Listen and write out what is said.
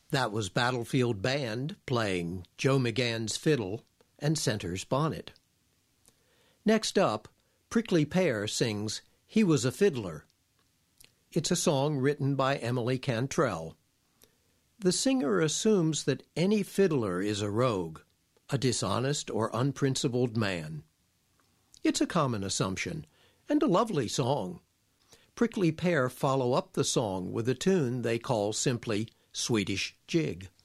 That was Battlefield Band playing Joe McGann's Fiddle and Center's Bonnet. Next up, Prickly Pear sings He Was a Fiddler. It's a song written by Emily Cantrell. The singer assumes that any fiddler is a rogue, a dishonest or unprincipled man. It's a common assumption, and a lovely song. Prickly Pear follow up the song with a tune they call simply Swedish Jig.